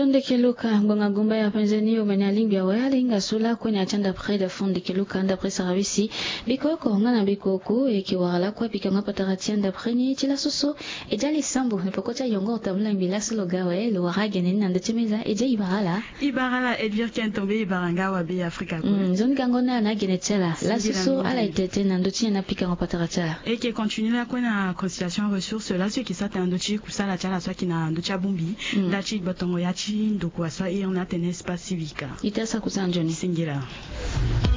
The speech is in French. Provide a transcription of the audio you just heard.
Fonde Keluka ngonga gumba ya Tanzania umenalinga wayalinga sula kwenye achanda preda fonde Keluka nda presa ravisi bikoko ngana bikoko ekiwala kwa pika ngapa taratianda preni chila soso ejali sambu nepokota yongo tabula mbila logawe lo warage nina ndatemeza eje ibarala Edvire Kentombe ibaranga wa be Afrika zone kangona na genetela la soso ala itete na ndochi na pika ngapa taratala eke continue la kwenye conciliation ressources là ceux qui s'attendent ndochi kusala chala swa kina ndocha bumbi ndachi batongo yachi ndoko aswa et on a un espace civique. Itasa kusanjoni Singira.